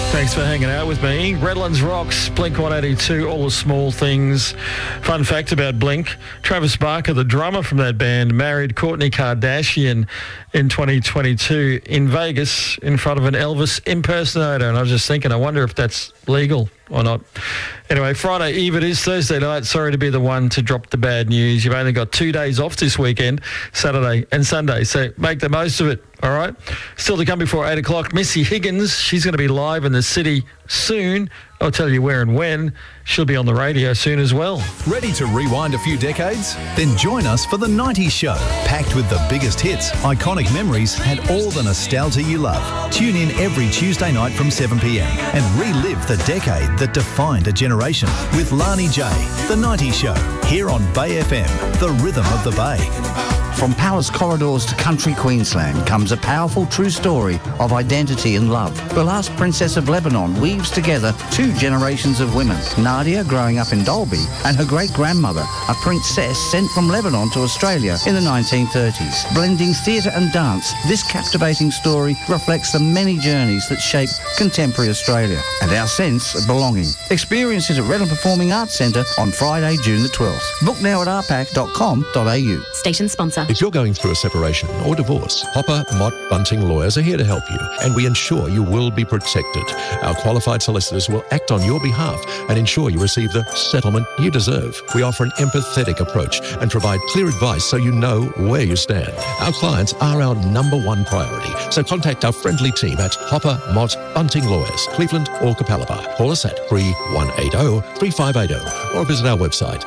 Thanks for hanging out with me. Redlands Rocks, Blink-182, All the Small Things. Fun fact about Blink, Travis Barker, the drummer from that band, married Kourtney Kardashian in 2022 in Vegas in front of an Elvis impersonator. And I was just thinking, I wonder if that's legal or not. Anyway, Friday Eve, it is Thursday night. Sorry to be the one to drop the bad news. You've only got 2 days off this weekend, Saturday and Sunday, so make the most of it, all right? Still to come before 8 o'clock, Missy Higgins. She's going to be live in the city soon. I'll tell you where and when. She'll be on the radio soon as well. Ready to rewind a few decades? Then join us for The 90s Show, packed with the biggest hits, iconic memories, and all the nostalgia you love. Tune in every Tuesday night from 7 p.m. and relive the decade that defined a generation with Lani J. The 90s Show, here on Bay FM, the rhythm of the Bay. From palace corridors to country Queensland comes a powerful true story of identity and love. The last princess of Lebanon weaves together two generations of women. Nadia, growing up in Dalby, and her great-grandmother, a princess sent from Lebanon to Australia in the 1930s. Blending theatre and dance, this captivating story reflects the many journeys that shape contemporary Australia and our sense of belonging. Experience it at Redland Performing Arts Centre on Friday, June the 12th. Book now at rpac.com.au. Station sponsor. If you're going through a separation or divorce, Hopper Mott Bunting Lawyers are here to help you, and we ensure you will be protected. Our qualified solicitors will act on your behalf and ensure you receive the settlement you deserve. We offer an empathetic approach and provide clear advice so you know where you stand. Our clients are our #1 priority, so contact our friendly team at Hopper Mott Bunting Lawyers, Cleveland or Capalaba. Call us at 3180 3580 or visit our website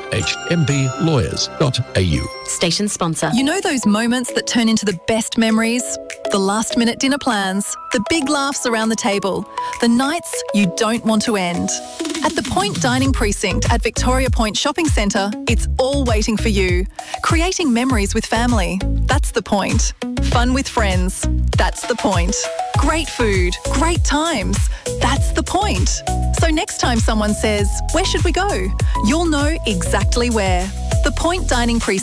hmblawyers.au. Station sponsor. You know those moments that turn into the best memories? The last-minute dinner plans, the big laughs around the table, the nights you don't want to end. At the Point Dining Precinct at Victoria Point Shopping Centre, it's all waiting for you. Creating memories with family, that's the point. Fun with friends, that's the point. Great food, great times, that's the point. So next time someone says, "Where should we go?" you'll know exactly where. The Point Dining Precinct